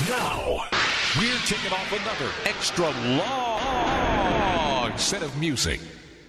Now, we're kicking off another extra long set of music.